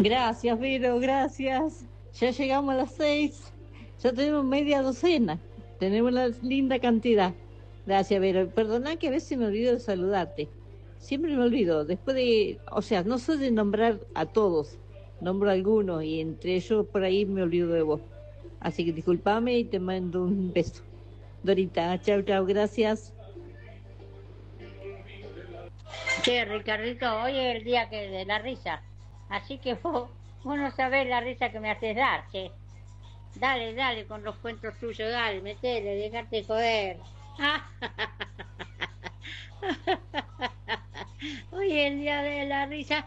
Gracias, Vero, gracias. Ya llegamos a las 6. Ya tenemos media docena. Tenemos una linda cantidad. Gracias, Vero. Perdona que a veces me olvido de saludarte. Siempre me olvido. Después de, o sea, no soy de nombrar a todos. Nombro a algunos y entre ellos por ahí me olvido de vos. Así que discúlpame y te mando un beso. Dorita, chao, chao, gracias. Che, Ricardito, hoy es el día que de la risa. Así que vos no sabés la risa que me haces dar, che. Dale, dale con los cuentos tuyos, dale, metele, dejarte joder. Hoy es el día de la risa.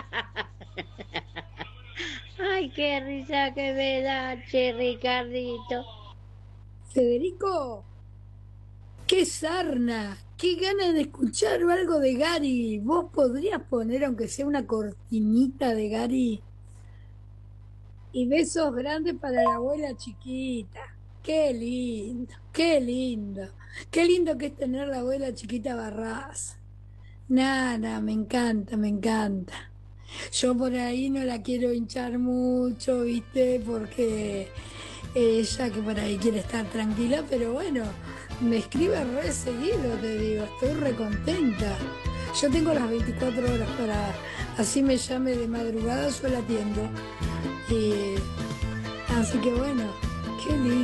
Ay, qué risa que me da, che, Ricardito. Federico, qué sarna, qué ganas de escuchar algo de Gary. ¿Vos podrías poner, aunque sea una cortinita de Gary? Y besos grandes para la abuela chiquita. Qué lindo, qué lindo. Qué lindo que es tener la abuela chiquita Barras. Nada, me encanta, me encanta. Yo por ahí no la quiero hinchar mucho, ¿viste? Porque ella que por ahí quiere estar tranquila, pero bueno, me escribe re seguido, te digo, estoy re contenta. Yo tengo las 24 horas para, así me llame de madrugada, yo la atiendo. Y, así que bueno, qué lindo.